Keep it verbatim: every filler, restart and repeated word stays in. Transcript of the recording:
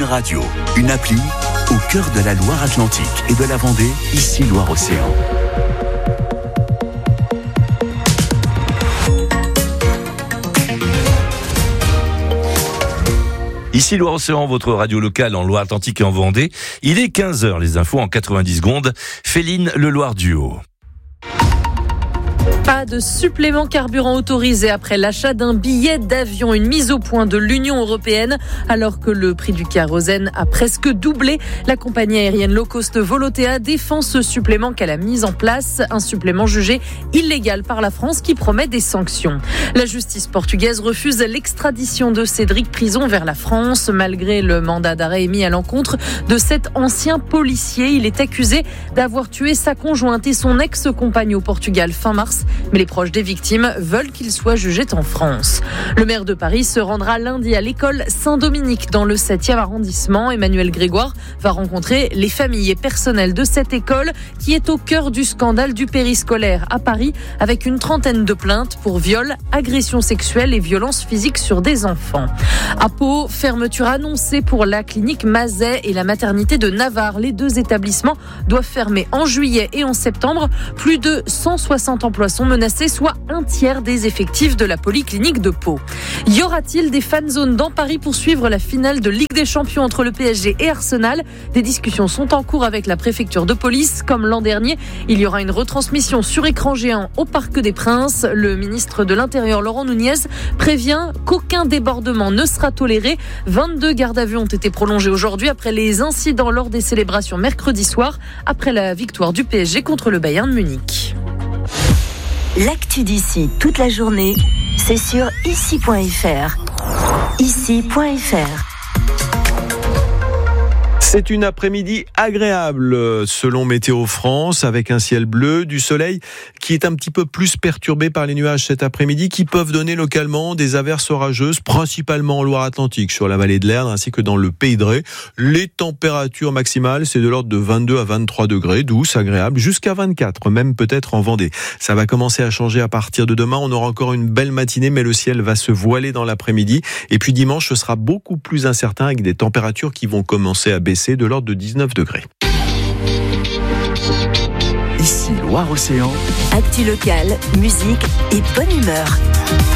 Radio, une appli au cœur de la Loire-Atlantique et de la Vendée, ici Loire-Océan. Ici Loire-Océan, votre radio locale en Loire-Atlantique et en Vendée. Il est quinze heures, les infos en quatre-vingt-dix secondes. Féline Le Loire Duo. Pas de supplément carburant autorisé après l'achat d'un billet d'avion. Une mise au point de l'Union européenne. Alors que le prix du kérosène a presque doublé, la compagnie aérienne low cost Volotea défend ce supplément qu'elle a mis en place. Un supplément jugé illégal par la France qui promet des sanctions. La justice portugaise refuse l'extradition de Cédric Prison vers la France. Malgré le mandat d'arrêt émis à l'encontre de cet ancien policier, il est accusé d'avoir tué sa conjointe et son ex-compagne au Portugal fin mars. Mais les proches des victimes veulent qu'il soit jugé en France. Le maire de Paris se rendra lundi à l'école Saint-Dominique dans le septième arrondissement. Emmanuel Grégoire va rencontrer les familles et personnels de cette école qui est au cœur du scandale du périscolaire à Paris avec une trentaine de plaintes pour viol, agressions sexuelles et violences physiques sur des enfants. À Pau, fermeture annoncée pour la clinique Mazet et la maternité de Navarre. Les deux établissements doivent fermer en juillet et en septembre. Plus de cent soixante emplois sont menacés, soit un tiers des effectifs de la polyclinique de Pau. Y aura-t-il des fan zones dans Paris pour suivre la finale de Ligue des Champions entre le P S G et Arsenal ? Des discussions sont en cours avec la préfecture de police. Comme l'an dernier, il y aura une retransmission sur écran géant au Parc des Princes. Le ministre de l'Intérieur, Laurent Nunez, prévient qu'aucun débordement ne sera toléré. vingt-deux gardes à vue ont été prolongés aujourd'hui après les incidents lors des célébrations mercredi soir, après la victoire du P S G contre le Bayern de Munich. L'actu d'ici toute la journée, c'est sur ici point f r. ici point f r. C'est une après-midi agréable selon Météo France, avec un ciel bleu, du soleil qui est un petit peu plus perturbé par les nuages cet après-midi qui peuvent donner localement des averses orageuses, principalement en Loire-Atlantique, sur la vallée de l'Erdre ainsi que dans le Pays de Ré. Les températures maximales, c'est de l'ordre de vingt-deux à vingt-trois degrés, douce, agréable, jusqu'à vingt-quatre, même peut-être en Vendée. Ça va commencer à changer à partir de demain. On aura encore une belle matinée, mais le ciel va se voiler dans l'après-midi. Et puis dimanche, ce sera beaucoup plus incertain avec des températures qui vont commencer à baisser de l'ordre de dix-neuf degrés. Ici Loire-Océan. Actu locale, musique et bonne humeur.